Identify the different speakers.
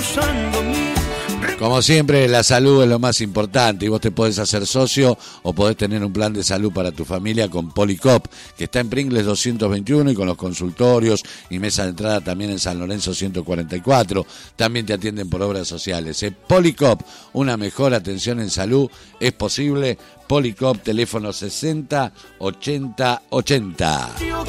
Speaker 1: usando mi...
Speaker 2: Como siempre, la salud es lo más importante y vos te podés hacer socio o podés tener un plan de salud para tu familia con Policop, que está en Pringles 221 y con los consultorios y mesa de entrada también en San Lorenzo 144. También te atienden por obras sociales. Policop, una mejor atención en salud es posible. Policop, teléfono 60 80 80.